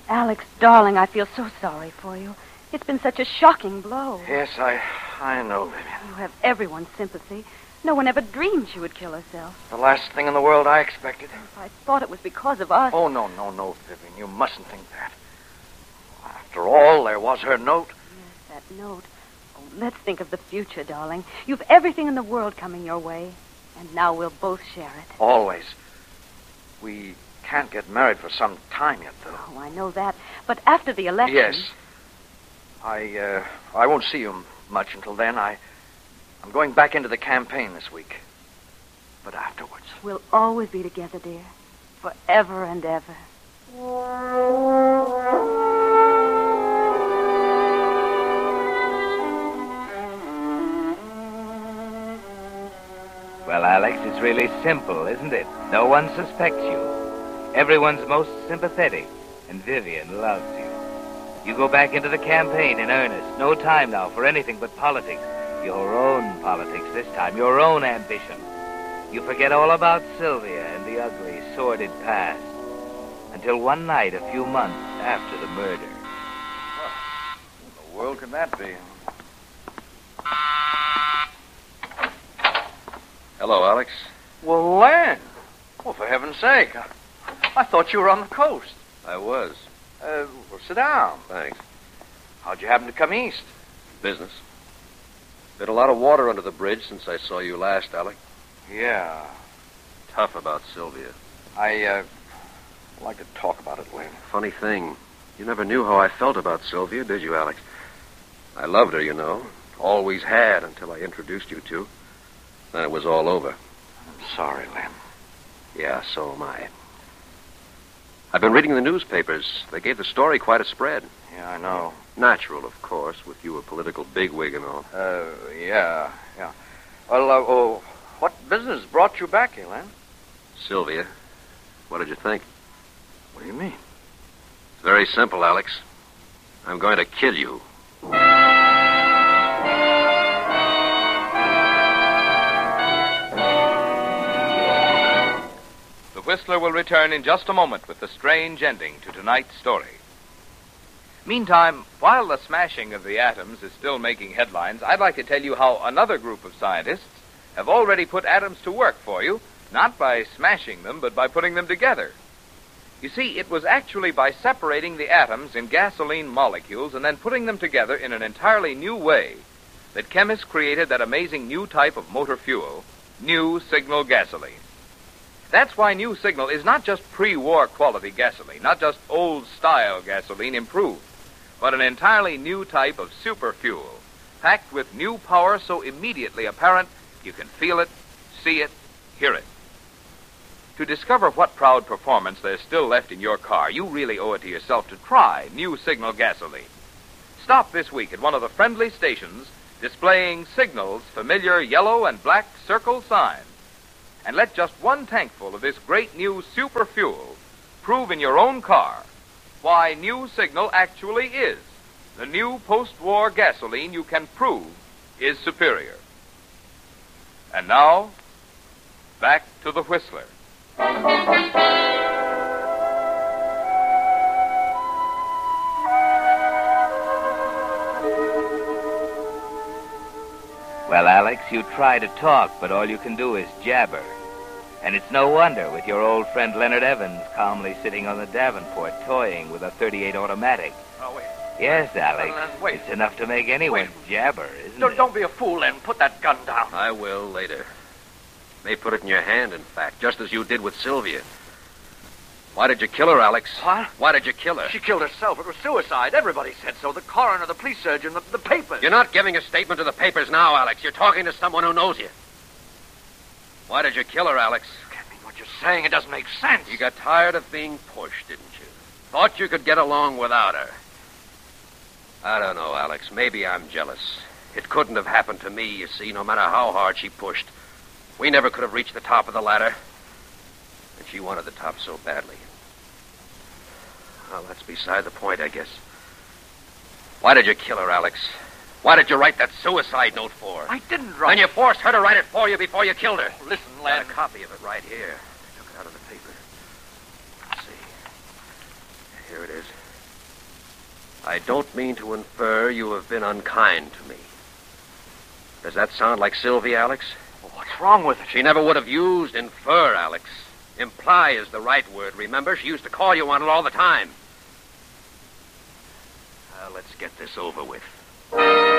Alex, darling, I feel so sorry for you. It's been such a shocking blow. Yes, I know, Vivian. You have everyone's sympathy. No one ever dreamed she would kill herself. The last thing in the world I expected. If I thought it was because of us... Oh, no, Vivian. You mustn't think that. After all, there was her note. Yes, that note. Oh, let's think of the future, darling. You've everything in the world coming your way. And now we'll both share it. Always. We can't get married for some time yet, though. Oh, I know that. But after the election... Yes. I won't see you much until then. I'm going back into the campaign this week. But afterwards. We'll always be together, dear. Forever and ever. Well, Alex, it's really simple, isn't it? No one suspects you. Everyone's most sympathetic, and Vivian loves you. You go back into the campaign in earnest. No time now for anything but politics. Your own politics this time, your own ambition. You forget all about Sylvia and the ugly, sordid past. Until one night, a few months after the murder. What in the world can that be? Hello, Alex. Well, Len. Well, for heaven's sake. I thought you were on the coast. I was. Well, sit down. Thanks. How'd you happen to come east? Business. Been a lot of water under the bridge since I saw you last, Alec. Yeah. Tough about Sylvia. I'd like to talk about it, Len. Funny thing. You never knew how I felt about Sylvia, did you, Alex? I loved her, you know. Always had until I introduced you to. Then it was all over. I'm sorry, Len. Yeah, so am I. I've been reading the newspapers. They gave the story quite a spread. Yeah, I know. Natural, of course, with you a political bigwig and all. Yeah. Well, what business brought you back here, Len? Sylvia, what did you think? What do you mean? It's very simple, Alex. I'm going to kill you. The Whistler will return in just a moment with the strange ending to tonight's story. Meantime, while the smashing of the atoms is still making headlines, I'd like to tell you how another group of scientists have already put atoms to work for you, not by smashing them, but by putting them together. You see, it was actually by separating the atoms in gasoline molecules and then putting them together in an entirely new way that chemists created that amazing new type of motor fuel, New Signal gasoline. That's why New Signal is not just pre-war quality gasoline, not just old-style gasoline improved, but an entirely new type of super fuel, packed with new power so immediately apparent you can feel it, see it, hear it. To discover what proud performance there's still left in your car, you really owe it to yourself to try New Signal gasoline. Stop this week at one of the friendly stations displaying Signal's familiar yellow and black circle signs, and let just one tankful of this great new super fuel prove in your own car why New Signal actually is the new post-war gasoline you can prove is superior. And now, back to the Whistler. Well, Alex, you try to talk, but all you can do is jabber. And it's no wonder with your old friend Leonard Evans calmly sitting on the Davenport toying with a .38 automatic. Oh, wait. Yes, Alex. Wait. It's enough to make anyone jabber, isn't it? Don't be a fool, Len. Put that gun down. I will later. May put it in your hand, in fact, just as you did with Sylvia. Why did you kill her, Alex? What? Why did you kill her? She killed herself. It was suicide. Everybody said so. The coroner, the police surgeon, the papers. You're not giving a statement to the papers now, Alex. You're talking to someone who knows you. Why did you kill her, Alex? Can't mean what you're saying. It doesn't make sense. You got tired of being pushed, didn't you? Thought you could get along without her. I don't know, Alex. Maybe I'm jealous. It couldn't have happened to me, you see, no matter how hard she pushed. We never could have reached the top of the ladder. And she wanted the top so badly. Well, that's beside the point, I guess. Why did you kill her, Alex? Why did you write that suicide note for her? I didn't write. And you forced her to write it for you before you killed her. Listen, Got Len. a copy of it right here. I took it out of the paper. Let's see. Here it is. I don't mean to infer you have been unkind to me. Does that sound like Sylvie, Alex? Well, what's wrong with it? She never would have used infer, Alex. Imply is the right word, remember? She used to call you on it all the time. Let's get this over with.